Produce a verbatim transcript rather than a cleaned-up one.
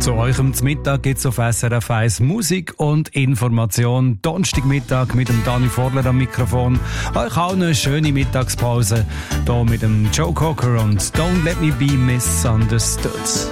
Zu eurem Mittag gibt es auf S R F eins Musik und Information. Donnerstagmittag mit dem Dani Vorler am Mikrofon. Euch auch eine schöne Mittagspause hier mit dem Joe Cocker und Don't Let Me Be Misunderstood.